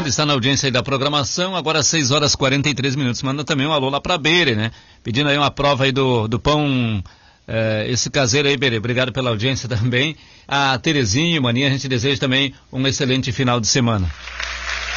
Ele está na audiência aí da programação, agora 6 horas e 43 minutos. Manda também um alô lá pra Beire, né? Pedindo aí uma prova aí do pão, esse caseiro aí, Beire. Obrigado pela audiência também. A Terezinha, Maninha, a gente deseja também um excelente final de semana.